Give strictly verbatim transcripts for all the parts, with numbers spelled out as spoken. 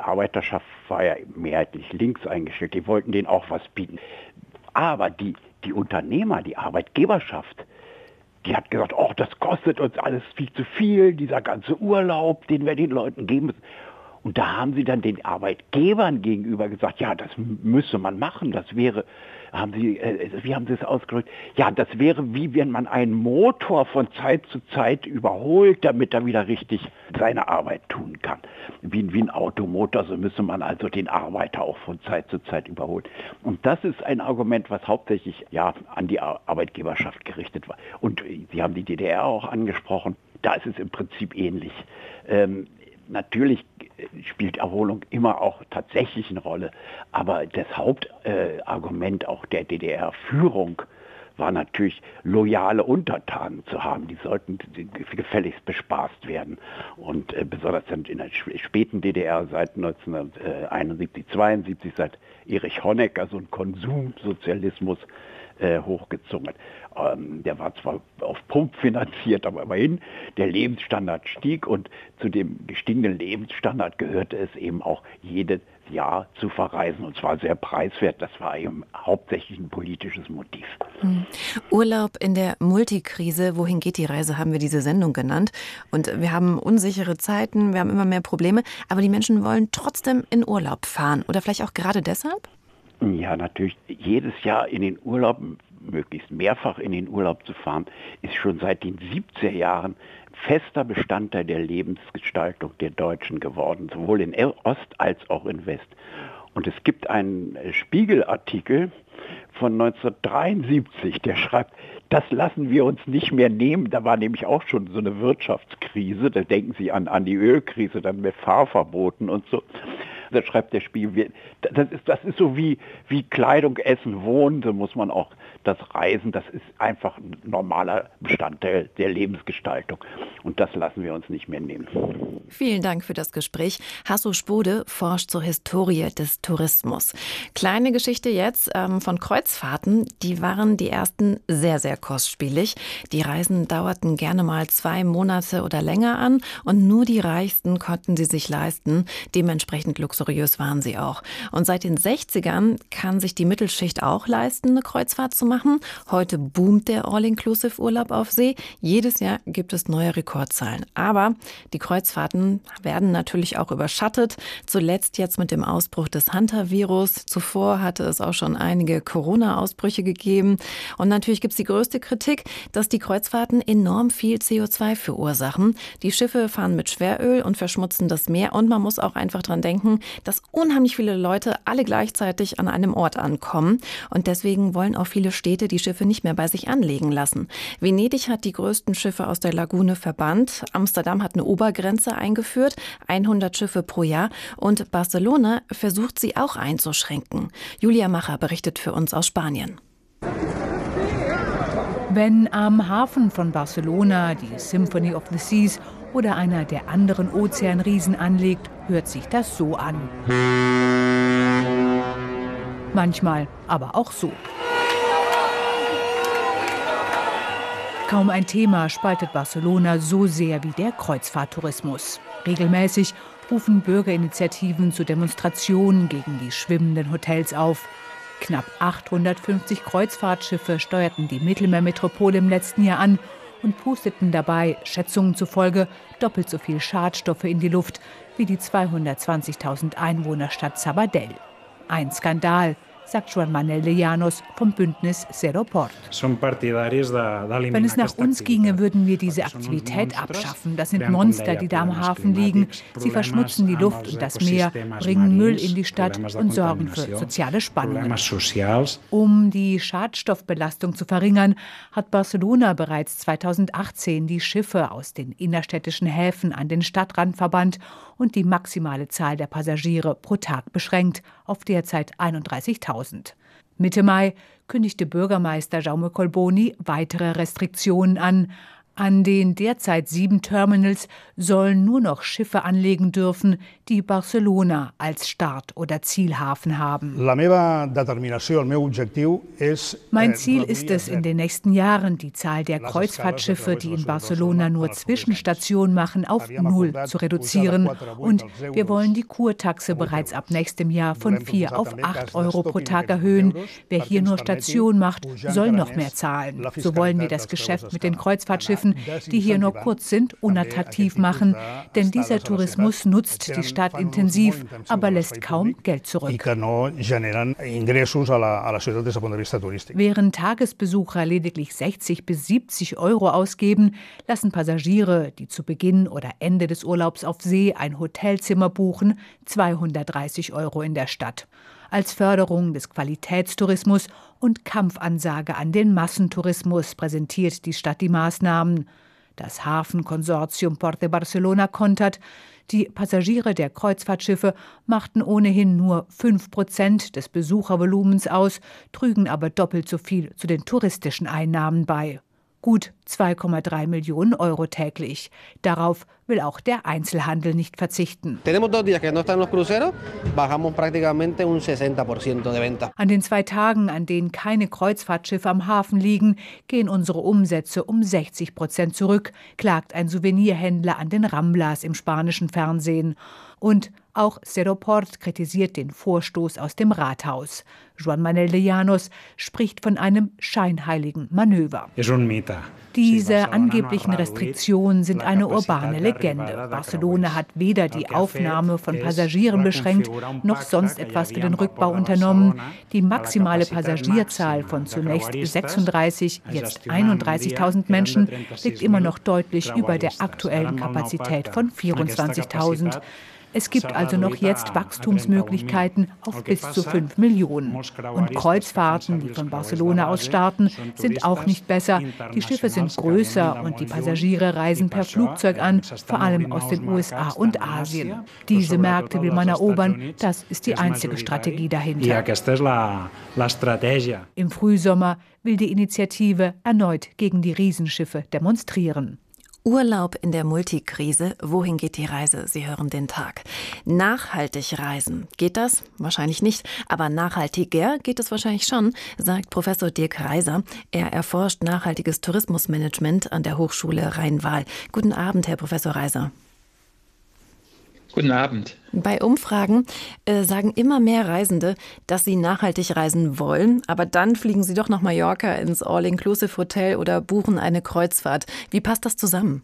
Arbeiterschaft war ja mehrheitlich links eingestellt, die wollten denen auch was bieten. Aber die, die Unternehmer, die Arbeitgeberschaft, die hat gesagt, oh, das kostet uns alles viel zu viel, dieser ganze Urlaub, den wir den Leuten geben müssen. Und da haben sie dann den Arbeitgebern gegenüber gesagt, ja, das müsse man machen, das wäre, haben sie, äh, wie haben sie es ausgedrückt? Ja, das wäre wie wenn man einen Motor von Zeit zu Zeit überholt, damit er wieder richtig seine Arbeit tun kann. Wie, wie ein Automotor, so müsse man also den Arbeiter auch von Zeit zu Zeit überholen. Und das ist ein Argument, was hauptsächlich ja an die Arbeitgeberschaft gerichtet war. Und Sie haben die D D R auch angesprochen, da ist es im Prinzip ähnlich. Ähm, Natürlich spielt Erholung immer auch tatsächlich eine Rolle, aber das Hauptargument äh, auch der D D R-Führung war natürlich, loyale Untertanen zu haben. Die sollten gefälligst bespaßt werden. Und äh, besonders dann in der späten D D R seit neunzehnhunderteinundsiebzig, zweiundsiebzig, seit Erich Honecker so ein Konsumsozialismus äh, hochgezogen hat. Ähm, der war zwar auf Pump finanziert, aber immerhin, der Lebensstandard stieg und zu dem gestiegenen Lebensstandard gehörte es eben auch jedes Jahr zu verreisen und zwar sehr preiswert. Das war eben hauptsächlich ein politisches Motiv. Hm. Urlaub in der Multikrise, wohin geht die Reise, haben wir diese Sendung genannt. Und wir haben unsichere Zeiten, wir haben immer mehr Probleme, aber die Menschen wollen trotzdem in Urlaub fahren oder vielleicht auch gerade deshalb? Ja, natürlich. Jedes Jahr in den Urlaub, möglichst mehrfach in den Urlaub zu fahren, ist schon seit den siebziger Jahren fester Bestandteil der Lebensgestaltung der Deutschen geworden, sowohl in Ost als auch in West. Und es gibt einen Spiegelartikel von neunzehnhundertdreiundsiebzig, der schreibt, das lassen wir uns nicht mehr nehmen. Da war nämlich auch schon so eine Wirtschaftskrise, da denken Sie an, an die Ölkrise, dann mit Fahrverboten und so. Da schreibt der Spiegel, das ist, das ist so wie, wie Kleidung, Essen, Wohnen, so muss man auch das Reisen, das ist einfach ein normaler Bestandteil der Lebensgestaltung. Und das lassen wir uns nicht mehr nehmen. Vielen Dank für das Gespräch. Hasso Spode forscht zur Historie des Tourismus. Kleine Geschichte jetzt ähm, von Kreuzfahrten. Die waren die ersten sehr, sehr kostspielig. Die Reisen dauerten gerne mal zwei Monate oder länger an und nur die Reichsten konnten sie sich leisten. Dementsprechend luxuriös waren sie auch. Und seit den sechzigern kann sich die Mittelschicht auch leisten, eine Kreuzfahrt zu machen. Heute boomt der All-Inclusive-Urlaub auf See. Jedes Jahr gibt es neue Rekordzahlen. Aber die Kreuzfahrten werden natürlich auch überschattet. Zuletzt jetzt mit dem Ausbruch des Hantavirus. Zuvor hatte es auch schon einige Corona-Ausbrüche gegeben. Und natürlich gibt es die größte Kritik, dass die Kreuzfahrten enorm viel C O zwei verursachen. Die Schiffe fahren mit Schweröl und verschmutzen das Meer. Und man muss auch einfach dran denken, dass unheimlich viele Leute alle gleichzeitig an einem Ort ankommen. Und deswegen wollen auch viele Städte die Schiffe nicht mehr bei sich anlegen lassen. Venedig hat die größten Schiffe aus der Lagune verbannt. Amsterdam hat eine Obergrenze eingeführt, hundert Schiffe pro Jahr. Und Barcelona versucht sie auch einzuschränken. Julia Macher berichtet für uns aus Spanien. Wenn am Hafen von Barcelona die Symphony of the Seas oder einer der anderen Ozeanriesen anlegt, hört sich das so an. Manchmal aber auch so. Kaum ein Thema spaltet Barcelona so sehr wie der Kreuzfahrttourismus. Regelmäßig rufen Bürgerinitiativen zu Demonstrationen gegen die schwimmenden Hotels auf. Knapp achthundertfünfzig Kreuzfahrtschiffe steuerten die Mittelmeermetropole im letzten Jahr an und pusteten dabei, Schätzungen zufolge, doppelt so viel Schadstoffe in die Luft wie die zweihundertzwanzigtausend Einwohnerstadt Sabadell. Ein Skandal, sagt Joan Manuel de Llanos vom Bündnis Zero Port. Wenn es nach uns ginge, würden wir diese Aktivität abschaffen. Das sind Monster, die da am Hafen liegen. Sie verschmutzen die Luft und das Meer, bringen Müll in die Stadt und sorgen für soziale Spannungen. Um die Schadstoffbelastung zu verringern, hat Barcelona bereits zweitausendachtzehn die Schiffe aus den innerstädtischen Häfen an den Stadtrand verbannt und die maximale Zahl der Passagiere pro Tag beschränkt auf derzeit einunddreißigtausend. Mitte Mai kündigte Bürgermeister Jaume Colboni weitere Restriktionen an. An den derzeit sieben Terminals sollen nur noch Schiffe anlegen dürfen, die Barcelona als Start- oder Zielhafen haben. Mein Ziel ist es, in den nächsten Jahren die Zahl der Kreuzfahrtschiffe, die in Barcelona nur Zwischenstationen machen, auf null zu reduzieren. Und wir wollen die Kurtaxe bereits ab nächstem Jahr von vier auf acht Euro pro Tag erhöhen. Wer hier nur Station macht, soll noch mehr zahlen. So wollen wir das Geschäft mit den Kreuzfahrtschiffen, die hier nur kurz sind, unattraktiv machen. Denn dieser Tourismus nutzt die Stadt intensiv, aber lässt kaum Geld zurück. Während Tagesbesucher lediglich sechzig bis siebzig Euro ausgeben, lassen Passagiere, die zu Beginn oder Ende des Urlaubs auf See ein Hotelzimmer buchen, zweihundertdreißig Euro in der Stadt. Als Förderung des Qualitätstourismus und Kampfansage an den Massentourismus präsentiert die Stadt die Maßnahmen. Das Hafenkonsortium Port de Barcelona kontert, die Passagiere der Kreuzfahrtschiffe machten ohnehin nur fünf Prozent des Besuchervolumens aus, trügen aber doppelt so viel zu den touristischen Einnahmen bei. Gut zwei Komma drei Millionen Euro täglich. Darauf will auch der Einzelhandel nicht verzichten. An den zwei Tagen, an denen keine Kreuzfahrtschiffe am Hafen liegen, gehen unsere Umsätze um sechzig Prozent zurück, klagt ein Souvenirhändler an den Ramblas im spanischen Fernsehen. Und auch Seroport kritisiert den Vorstoß aus dem Rathaus. Joan Manuel de Llanos spricht von einem scheinheiligen Manöver. Diese angeblichen Restriktionen sind eine urbane Legende. Barcelona hat weder die Aufnahme von Passagieren beschränkt, noch sonst etwas für den Rückbau unternommen. Die maximale Passagierzahl von zunächst sechsunddreißig, jetzt einunddreißigtausend Menschen liegt immer noch deutlich über der aktuellen Kapazität von vierundzwanzigtausend. Es gibt also noch jetzt Wachstumsmöglichkeiten auf bis zu fünf Millionen. Und Kreuzfahrten, die von Barcelona aus starten, sind auch nicht besser. Die Schiffe sind größer und die Passagiere reisen per Flugzeug an, vor allem aus den U S A und Asien. Diese Märkte will man erobern, das ist die einzige Strategie dahinter. Im Frühsommer will die Initiative erneut gegen die Riesenschiffe demonstrieren. Urlaub in der Multikrise. Wohin geht die Reise? Sie hören den Tag. Nachhaltig reisen. Geht das? Wahrscheinlich nicht. Aber nachhaltiger geht es wahrscheinlich schon, sagt Professor Dirk Reiser. Er erforscht nachhaltiges Tourismusmanagement an der Hochschule Rhein-Waal. Guten Abend, Herr Professor Reiser. Guten Abend. Bei Umfragen äh, sagen immer mehr Reisende, dass sie nachhaltig reisen wollen, aber dann fliegen sie doch nach Mallorca ins All-Inclusive-Hotel oder buchen eine Kreuzfahrt. Wie passt das zusammen?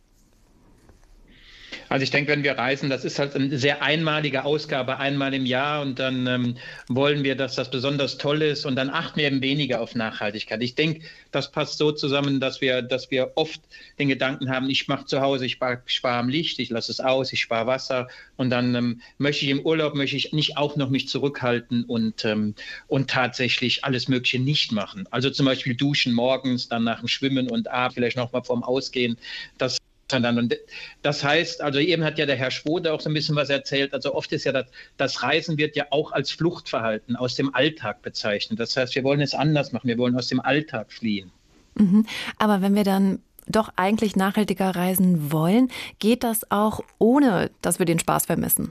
Also ich denke, wenn wir reisen, das ist halt eine sehr einmalige Ausgabe, einmal im Jahr und dann ähm, wollen wir, dass das besonders toll ist und dann achten wir eben weniger auf Nachhaltigkeit. Ich denke, das passt so zusammen, dass wir, dass wir oft den Gedanken haben, ich mache zu Hause, ich spare spar am Licht, ich lasse es aus, ich spare Wasser und dann ähm, möchte ich im Urlaub, möchte ich nicht auch noch mich zurückhalten und, ähm, und tatsächlich alles Mögliche nicht machen. Also zum Beispiel duschen morgens, dann nach dem Schwimmen und abends vielleicht noch mal vorm Ausgehen, das Und das heißt, also eben hat ja der Herr Schwode auch so ein bisschen was erzählt, also oft ist ja das, das Reisen wird ja auch als Fluchtverhalten aus dem Alltag bezeichnet. Das heißt, wir wollen es anders machen, wir wollen aus dem Alltag fliehen. Mhm. Aber wenn wir dann doch eigentlich nachhaltiger reisen wollen, geht das auch ohne, dass wir den Spaß vermissen?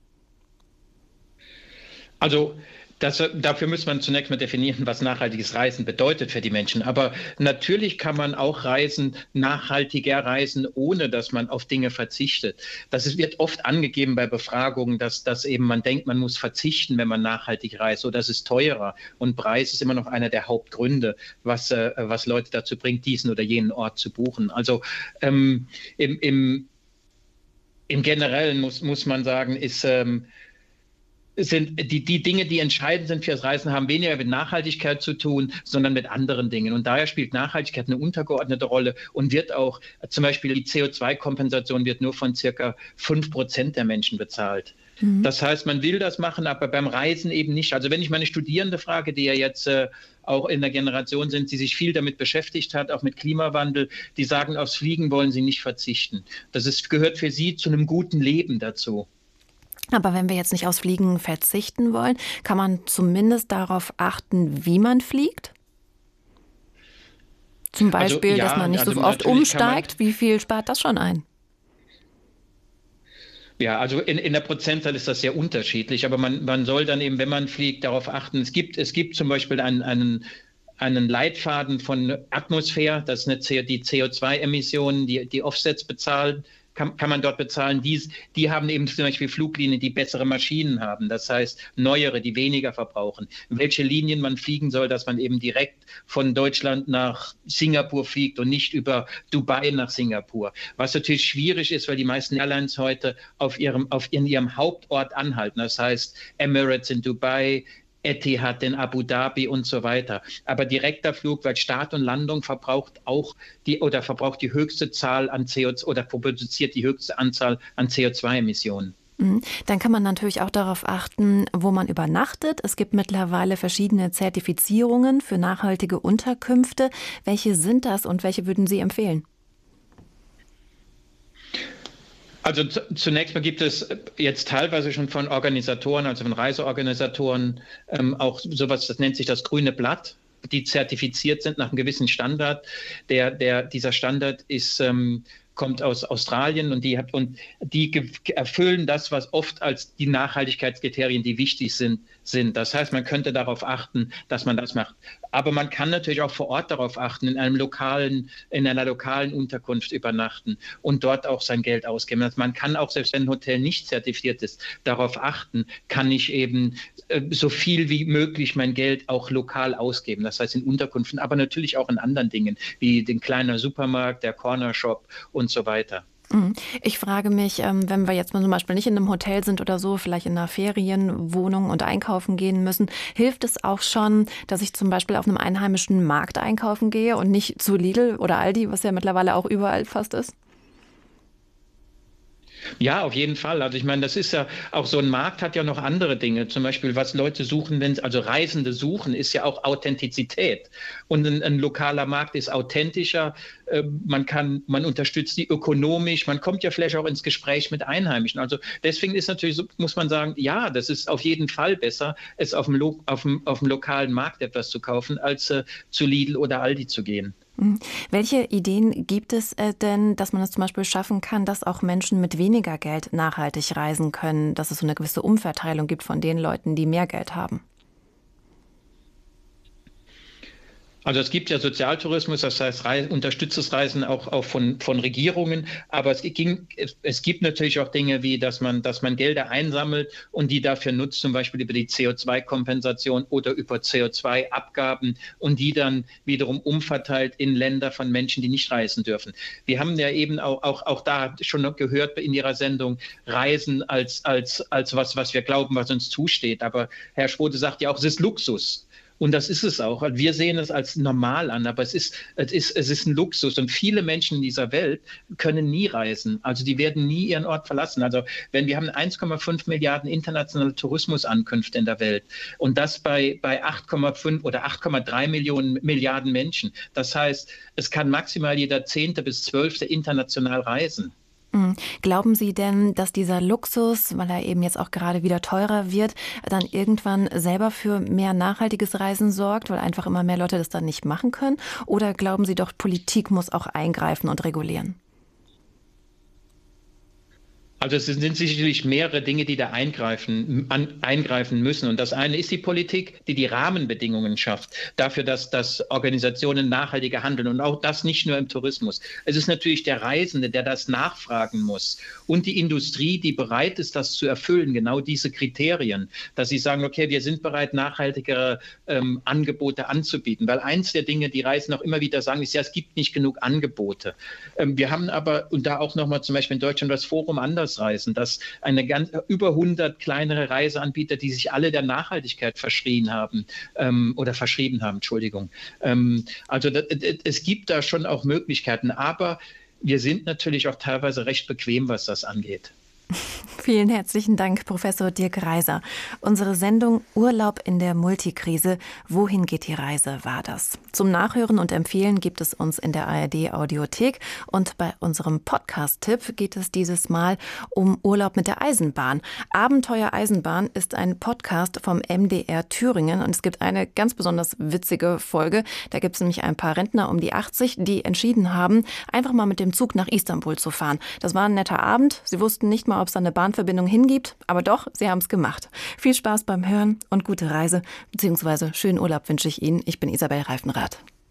Also Das, dafür muss man zunächst mal definieren, was nachhaltiges Reisen bedeutet für die Menschen. Aber natürlich kann man auch reisen, nachhaltiger reisen, ohne dass man auf Dinge verzichtet. Das ist, wird oft angegeben bei Befragungen, dass, dass eben man denkt, man muss verzichten, wenn man nachhaltig reist. Oder das ist teurer. Und Preis ist immer noch einer der Hauptgründe, was, äh, was Leute dazu bringt, diesen oder jenen Ort zu buchen. Also ähm, im, im, im Generellen muss, muss man sagen, ist ähm, sind die, die Dinge, die entscheidend sind fürs Reisen, haben weniger mit Nachhaltigkeit zu tun, sondern mit anderen Dingen. Und daher spielt Nachhaltigkeit eine untergeordnete Rolle und wird auch, zum Beispiel die C O zwei Kompensation wird nur von circa fünf Prozent der Menschen bezahlt. Mhm. Das heißt, man will das machen, aber beim Reisen eben nicht. Also wenn ich meine Studierende frage, die ja jetzt äh, auch in der Generation sind, die sich viel damit beschäftigt hat, auch mit Klimawandel, die sagen, aufs Fliegen wollen sie nicht verzichten. Das ist, gehört für sie zu einem guten Leben dazu. Aber wenn wir jetzt nicht aufs Fliegen verzichten wollen, kann man zumindest darauf achten, wie man fliegt? Zum Beispiel, also, ja, dass man nicht also so oft umsteigt. Wie viel spart das schon ein? Ja, also in, in der Prozentzahl ist das sehr unterschiedlich, aber man, man soll dann eben, wenn man fliegt, darauf achten. Es gibt, es gibt zum Beispiel einen, einen, einen Leitfaden von Atmosphäre, das ist eine C- die C O zwei Emissionen, die, die Offsets bezahlen, kann, kann man dort bezahlen. Die, die haben eben zum Beispiel Fluglinien, die bessere Maschinen haben, das heißt neuere, die weniger verbrauchen. Welche Linien man fliegen soll, dass man eben direkt von Deutschland nach Singapur fliegt und nicht über Dubai nach Singapur. Was natürlich schwierig ist, weil die meisten Airlines heute auf ihrem, auf in ihrem Hauptort anhalten. Das heißt Emirates in Dubai, Etihad in Abu Dhabi und so weiter. Aber direkter Flug, weil Start und Landung verbraucht auch die oder verbraucht die höchste Zahl an C O zwei oder produziert die höchste Anzahl an C O zwei Emissionen. Dann kann man natürlich auch darauf achten, wo man übernachtet. Es gibt mittlerweile verschiedene Zertifizierungen für nachhaltige Unterkünfte. Welche sind das und welche würden Sie empfehlen? Also zunächst mal gibt es jetzt teilweise schon von Organisatoren, also von Reiseorganisatoren, ähm, auch sowas, das nennt sich das grüne Blatt, die zertifiziert sind nach einem gewissen Standard. Der, der, dieser Standard ist, ähm, kommt aus Australien und die, hat, und die ge- erfüllen das, was oft als die Nachhaltigkeitskriterien, die wichtig sind, sind. Das heißt, man könnte darauf achten, dass man das macht. Aber man kann natürlich auch vor Ort darauf achten, in einem lokalen, in einer lokalen Unterkunft übernachten und dort auch sein Geld ausgeben. Also man kann auch, selbst wenn ein Hotel nicht zertifiziert ist, darauf achten, kann ich eben äh, so viel wie möglich mein Geld auch lokal ausgeben. Das heißt in Unterkünften, aber natürlich auch in anderen Dingen, wie den kleinen Supermarkt, der Cornershop und so weiter. Ich frage mich, wenn wir jetzt mal zum Beispiel nicht in einem Hotel sind oder so, vielleicht in einer Ferienwohnung und einkaufen gehen müssen, hilft es auch schon, dass ich zum Beispiel auf einem einheimischen Markt einkaufen gehe und nicht zu Lidl oder Aldi, was ja mittlerweile auch überall fast ist? Ja, auf jeden Fall. Also ich meine, das ist ja auch so ein Markt hat ja noch andere Dinge. Zum Beispiel, was Leute suchen, wenn also Reisende suchen, ist ja auch Authentizität. Und ein, ein lokaler Markt ist authentischer. Äh, man kann, man unterstützt die ökonomisch. Man kommt ja vielleicht auch ins Gespräch mit Einheimischen. Also deswegen ist natürlich so, muss man sagen, ja, das ist auf jeden Fall besser, es auf dem, Lo- auf dem, auf dem lokalen Markt etwas zu kaufen, als äh, zu Lidl oder Aldi zu gehen. Welche Ideen gibt es denn, dass man es zum Beispiel schaffen kann, dass auch Menschen mit weniger Geld nachhaltig reisen können, dass es so eine gewisse Umverteilung gibt von den Leuten, die mehr Geld haben? Also es gibt ja Sozialtourismus, das heißt Reise, unterstütztes Reisen auch, auch von, von Regierungen, aber es, ging, es, es gibt natürlich auch Dinge wie, dass man, dass man Gelder einsammelt und die dafür nutzt, zum Beispiel über die C O zwei Kompensation oder über C O zwei Abgaben und die dann wiederum umverteilt in Länder von Menschen, die nicht reisen dürfen. Wir haben ja eben auch, auch, auch da schon noch gehört in Ihrer Sendung, Reisen als, als, als was, was wir glauben, was uns zusteht. Aber Herr Schwode sagt ja auch, es ist Luxus. Und das ist es auch. Wir sehen es als normal an, aber es ist, es ist, es ist ein Luxus. Und viele Menschen in dieser Welt können nie reisen. Also die werden nie ihren Ort verlassen. Also wenn wir haben eins Komma fünf Milliarden internationale Tourismusankünfte in der Welt und das bei, bei acht Komma fünf oder acht Komma drei Millionen Milliarden Menschen. Das heißt, es kann maximal jeder Zehnte bis Zwölfte international reisen. Glauben Sie denn, dass dieser Luxus, weil er eben jetzt auch gerade wieder teurer wird, dann irgendwann selber für mehr nachhaltiges Reisen sorgt, weil einfach immer mehr Leute das dann nicht machen können? Oder glauben Sie doch, Politik muss auch eingreifen und regulieren? Also es sind sicherlich mehrere Dinge, die da eingreifen, an, eingreifen müssen. Und das eine ist die Politik, die die Rahmenbedingungen schafft dafür, dass, dass Organisationen nachhaltiger handeln. Und auch das nicht nur im Tourismus. Es ist natürlich der Reisende, der das nachfragen muss. Und die Industrie, die bereit ist, das zu erfüllen, genau diese Kriterien. Dass sie sagen, okay, wir sind bereit, nachhaltigere ähm, Angebote anzubieten. Weil eins der Dinge, die Reisenden auch immer wieder sagen, ist ja, es gibt nicht genug Angebote. Ähm, wir haben aber, und da auch nochmal zum Beispiel in Deutschland das Forum anders Reisen, dass eine ganz über hundert kleinere Reiseanbieter, die sich alle der Nachhaltigkeit verschrien haben ähm, oder verschrieben haben, Entschuldigung. Ähm, also das, es gibt da schon auch Möglichkeiten, aber wir sind natürlich auch teilweise recht bequem, was das angeht. Vielen herzlichen Dank, Professor Dirk Reiser. Unsere Sendung Urlaub in der Multikrise. Wohin geht die Reise, war das. Zum Nachhören und Empfehlen gibt es uns in der A R D-Audiothek. Und bei unserem Podcast-Tipp geht es dieses Mal um Urlaub mit der Eisenbahn. Abenteuer Eisenbahn ist ein Podcast vom M D R Thüringen. Und es gibt eine ganz besonders witzige Folge. Da gibt es nämlich ein paar Rentner um die achtzig, die entschieden haben, einfach mal mit dem Zug nach Istanbul zu fahren. Das war ein netter Abend. Sie wussten nicht mal, ob es da eine Bahnverbindung hingibt. Aber doch, sie haben es gemacht. Viel Spaß beim Hören und gute Reise, beziehungsweise schönen Urlaub wünsche ich Ihnen. Ich bin Isabel Reifenrath.